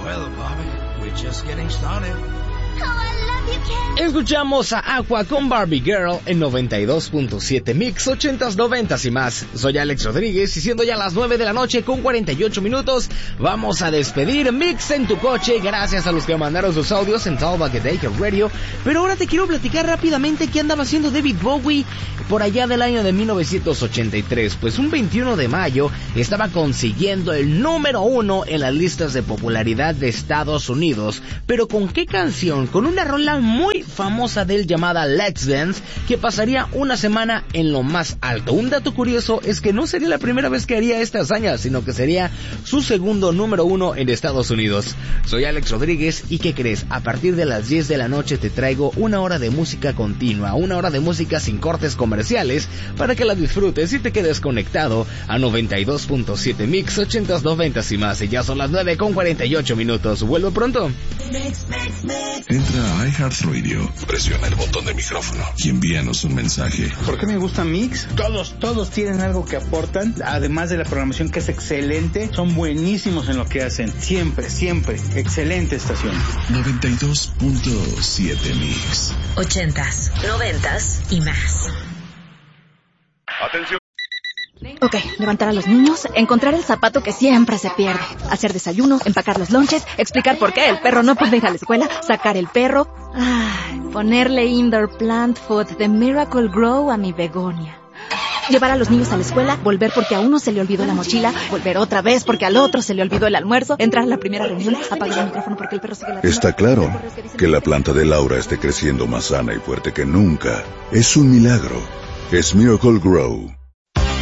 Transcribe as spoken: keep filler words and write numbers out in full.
Well, Bobby, we're just getting started. Escuchamos a Aqua con Barbie Girl en noventa y dos punto siete Mix, ochentas, noventas y más. Soy Alex Rodríguez y siendo ya las nueve de la noche con cuarenta y ocho minutos, vamos a despedir Mix en tu coche. Gracias a los que mandaron sus audios en Talkback Radio. Pero ahora te quiero platicar rápidamente qué andaba haciendo David Bowie por allá del año de mil novecientos ochenta y tres. Pues un veintiuno de mayo estaba consiguiendo el número uno en las listas de popularidad de Estados Unidos. Pero ¿con qué canción? Con una rola muy famosa de él llamada Let's Dance, que pasaría una semana en lo más alto. Un dato curioso es que no sería la primera vez que haría esta hazaña, sino que sería su segundo número uno en Estados Unidos. Soy Alex Rodríguez y ¿qué crees? A partir de las diez de la noche te traigo una hora de música continua, una hora de música sin cortes comerciales para que la disfrutes y te quedes conectado a noventa y dos punto siete Mix, ochentas, noventas y más. Y ya son las nueve con cuarenta y ocho minutos. Vuelvo pronto. Entra a iHeartRadio, presiona el botón de micrófono y envíanos un mensaje. ¿Por qué me gusta Mix? Todos, todos tienen algo que aportan, además de la programación que es excelente, son buenísimos en lo que hacen. Siempre, siempre, excelente estación. noventa y dos punto siete Mix. Ochentas, noventas y más. Atención. Ok, levantar a los niños, encontrar el zapato que siempre se pierde, hacer desayuno, empacar los lonches, explicar por qué el perro no puede ir a la escuela, sacar el perro, ay, ponerle indoor plant food de Miracle Grow a mi begonia. Llevar a los niños a la escuela, volver porque a uno se le olvidó la mochila, volver otra vez porque al otro se le olvidó el almuerzo, entrar a la primera reunión, apagar el micrófono porque el perro sigue ladrando. Está claro que la planta de Laura esté creciendo más sana y fuerte que nunca. Es un milagro. Es Miracle Grow.